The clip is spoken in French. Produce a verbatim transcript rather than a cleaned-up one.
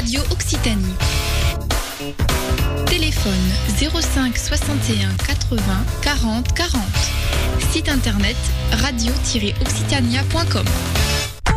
Radio Occitanie. Téléphone zéro cinq soixante et un quatre-vingts quarante quarante. Site internet radio tiret occitania point com.